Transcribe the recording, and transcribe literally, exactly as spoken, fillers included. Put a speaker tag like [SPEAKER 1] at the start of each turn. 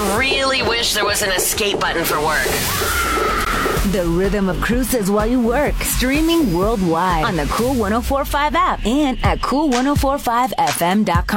[SPEAKER 1] really wish there was an escape button for work.
[SPEAKER 2] The rhythm of cruises while you work. Streaming worldwide on the Cool one oh four point five app and at cool ten forty-five f m dot com.